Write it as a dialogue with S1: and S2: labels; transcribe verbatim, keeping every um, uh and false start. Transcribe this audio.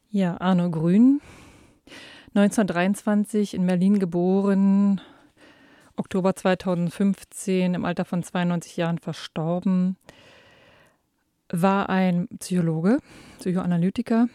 S1: Ja, Arno Grün, neunzehnhundertdreiundzwanzig in Berlin geboren, Oktober zweitausendfünfzehn im Alter von zweiundneunzig Jahren verstorben, war ein Psychologe, Psychoanalytiker,